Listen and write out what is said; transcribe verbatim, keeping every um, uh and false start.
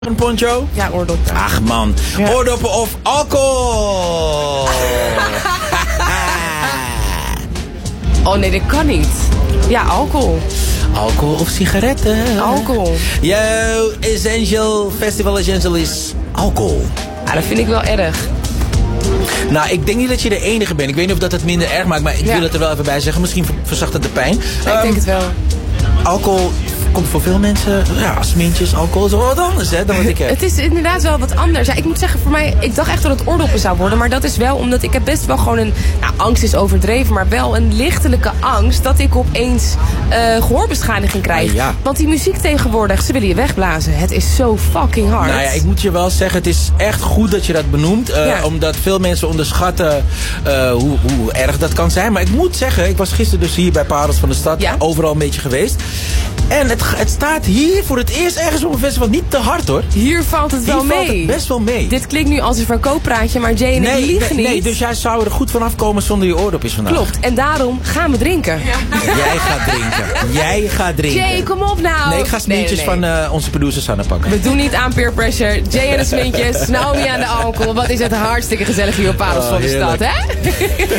Een poncho? Ja, oordoppen. Ach man, ja. Oordoppen of alcohol? Oh nee, dat kan niet. Ja, alcohol. Alcohol of sigaretten? Alcohol. Yo, Essential Festival Essential is alcohol. Ja, dat vind ik wel erg. Nou, ik denk niet dat je de enige bent. Ik weet niet of dat het minder erg maakt, maar ik ja. wil het er wel even bij zeggen. Misschien verzacht het de pijn. Ja, um, ik denk het wel. Alcohol komt voor veel mensen, ja, smintjes, alcohol is wel wat anders, hè, dan wat ik heb. Het is inderdaad wel wat anders. Ja, ik moet zeggen, voor mij, ik dacht echt dat het oordoppen zou worden. Maar dat is wel omdat ik heb best wel gewoon een, nou, angst is overdreven, maar wel een lichtelijke angst dat ik opeens uh, gehoorbeschadiging krijg. Ah, ja. Want die muziek tegenwoordig, ze willen je wegblazen. Het is zo fucking hard. Nou ja, ik moet je wel zeggen, het is echt goed dat je dat benoemt. Uh, ja. Omdat veel mensen onderschatten uh, hoe, hoe erg dat kan zijn. Maar ik moet zeggen, ik was gisteren dus hier bij Parels van de Stad, ja. overal een beetje geweest. En het, het staat hier voor het eerst ergens op een festival niet te hard, hoor. Hier valt het hier wel mee. Valt het best wel mee. Dit klinkt nu als een verkooppraatje, maar Jay en nee, ik liegen nee, niet. Nee, dus jij zou er goed vanaf komen zonder je oordopjes vandaag. Klopt, en daarom gaan we drinken. Ja. Jij gaat drinken. Jij gaat drinken. Jay, kom op nou. Nee, ik ga smintjes nee, nee, nee. van uh, onze producer Sanne pakken. We doen niet aan peer pressure. Jay en de smintjes, Naomi aan de alcohol. Wat is het hartstikke gezellig hier op Parels oh, van de Stad, hè?